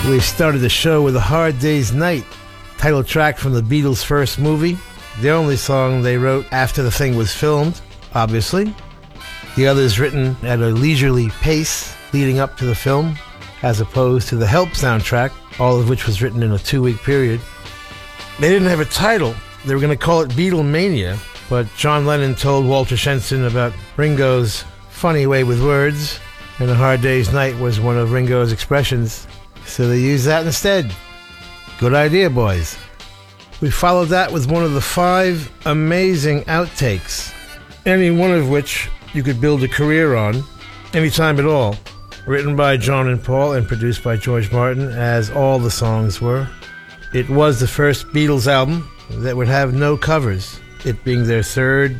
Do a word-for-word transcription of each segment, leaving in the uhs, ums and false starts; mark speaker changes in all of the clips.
Speaker 1: We started the show with A Hard Day's Night, title track from the Beatles' first movie, the only song they wrote after the thing was filmed, obviously. The others written at a leisurely pace leading up to the film, as opposed to the Help soundtrack, all of which was written in a two-week period. They didn't have a title. They were going to call it Beatlemania, but John Lennon told Walter Shenson about Ringo's funny way with words, and A Hard Day's Night was one of Ringo's expressions, so they used that instead. Good idea, boys. We followed that with one of the five amazing outtakes, any one of which you could build a career on, anytime at all. Written by John and Paul and produced by George Martin, as all the songs were. It was the first Beatles album that would have no covers, it being their third.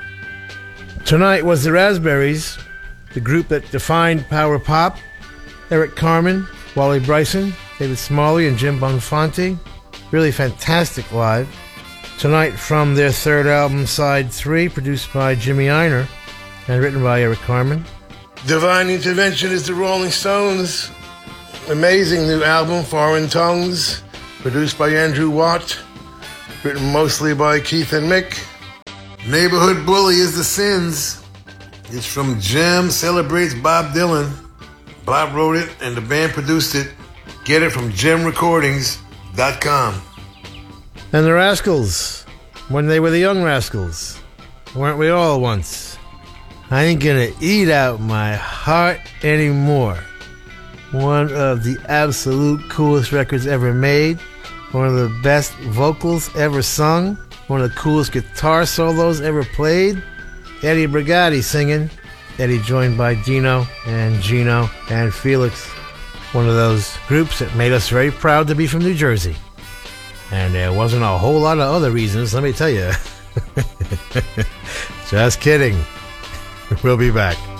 Speaker 1: Tonight was the Raspberries, the group that defined power pop. Eric Carmen, Wally Bryson, David Smalley, and Jim Bonfanti. Really fantastic live. Tonight from their third album, Side three, produced by Jimmy Ienner and written by Eric Carmen. Divine Intervention is the Rolling Stones. Amazing new album, Foreign Tongues, produced by Andrew Watt, written mostly by Keith and Mick. Neighborhood Bully is the Sins. It's from Jim Celebrates Bob Dylan. Bob wrote it and the band produced it. Get it from jim recordings dot com. And the Rascals, when they were the Young Rascals. Weren't we all once? I ain't gonna eat out my heart anymore. One of the absolute coolest records ever made. One of the best vocals ever sung. One of the coolest guitar solos ever played. Eddie Brigati singing. Eddie joined by Dino and Gino and Felix. One of those groups that made us very proud to be from New Jersey. And there wasn't a whole lot of other reasons, let me tell you. Just kidding. We'll be back.